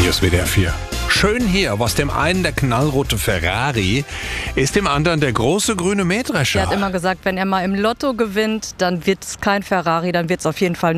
Hier ist WDR 4. Schön hier, was dem einen der knallrote Ferrari ist, dem anderen der große grüne Mähdrescher. Er hat immer gesagt, wenn er mal im Lotto gewinnt, dann wird es kein Ferrari, dann wird es auf jeden Fall